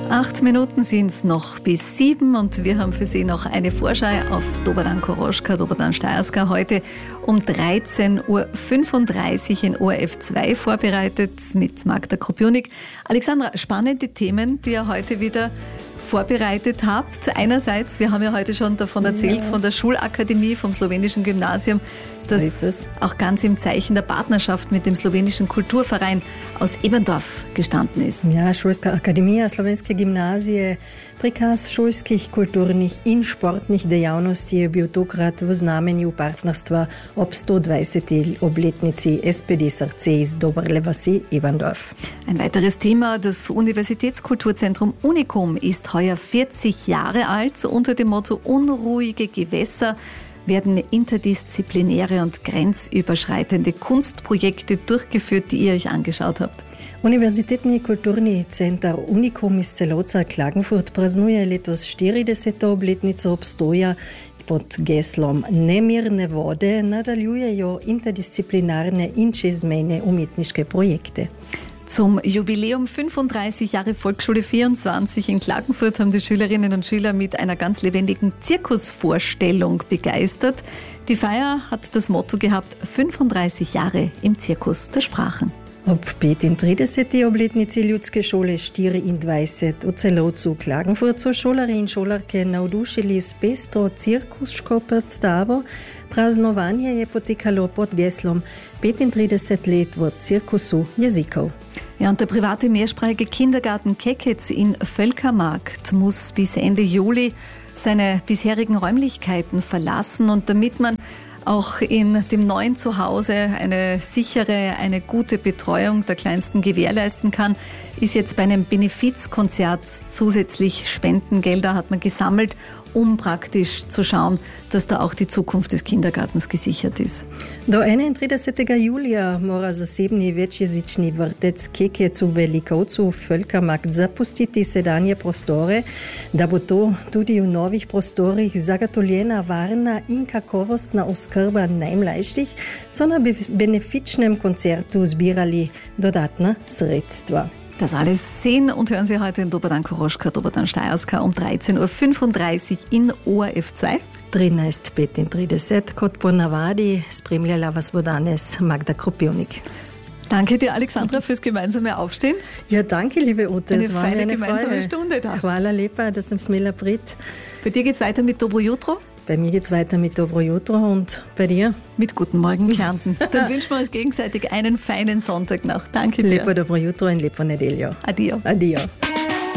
8 Minuten sind es noch bis 7 und wir haben für Sie noch eine Vorschau auf Doberdan Koroschka, Doberdan Steierska heute um 13.35 Uhr in ORF 2 vorbereitet mit Magda Krupjunik. Alexandra, spannende Themen, die ihr heute wieder vorbereitet habt. Einerseits, wir haben ja heute schon davon erzählt, von der Schulakademie, vom slowenischen Gymnasium, das auch ganz im Zeichen der Partnerschaft mit dem slowenischen Kulturverein aus Eberndorf gestanden ist. Ja, Šolska akademija, slovenske gimnazije, prikaz šolskih kulturnih in športnih dejavnosti je bil tokrat v znamenju partnerstva ob 120. obletnici SPD Srce iz Doberle vasi Eberndorf. Ein weiteres Thema, das Universitätskulturzentrum Unicum ist heuer 40 Jahre alt. Unter dem Motto Unruhige Gewässer werden interdisziplinäre und grenzüberschreitende Kunstprojekte durchgeführt, die ihr euch angeschaut habt. Univerzitetni kulturni center Unicum iz Celovca Klagenfurt praznuje letos 40. obletnico obstoja. Pod geslom Nemirne vode nadaljujejo interdisciplinarne in čezmejne umetniške projekte. Zum Jubiläum 35 Jahre Volksschule 24 in Klagenfurt haben die Schülerinnen und Schüler mit einer ganz lebendigen Zirkusvorstellung begeistert. Die Feier hat das Motto gehabt, 35 Jahre im Zirkus der Sprachen. Ob 35. obletnici ljudske šole 24 v Celovcu Klagenfurt so šolarji in šolarke navdušili s pestro cirkuško predstavo. Praznovanje je potekalo pod geslom 35 let v cirkusu jezikov. Ja, und der private mehrsprachige Kindergarten Kekec in Völkermarkt muss bis Ende Juli seine bisherigen Räumlichkeiten verlassen. Und damit man auch in dem neuen Zuhause eine sichere, eine gute Betreuung der Kleinsten gewährleisten kann, ist jetzt bei einem Benefizkonzert zusätzlich Spendengelder hat man gesammelt, um praktisch zu schauen, dass da auch die Zukunft des Kindergartens gesichert ist. Do 31. julija mora zasebni večjezični vrtec Kekec v Velikovcu Völkermarkt zapustiti sedanje prostore, da bo to tudi v novih prostorih zagotovljena varna in kakovostna oskrba najmlajših, so na benefičnem koncertu zbirali dodatna sredstva. Das alles sehen und hören Sie heute in Doberdan Koroschka, Doberdan Steierska um 13.35 Uhr in ORF 2. 13.35, kot ponavadi, spremljala vas bo danes Magda Krupjunik. Danke dir, Alexandra, fürs gemeinsame Aufstehen. Ja, danke, liebe Ute. Es war eine gemeinsame Stunde da. Hvala lepa, da sem smela priti. Bei dir geht's weiter mit Dobro Jutro? Bei mir geht's weiter mit Dobro Jutro und bei dir? Mit Guten Morgen Kärnten. Dann wünschen wir uns gegenseitig einen feinen Sonntag noch. Danke dir. Lepo Dobro Jutro in lepo nedeljo. Adio. Adio.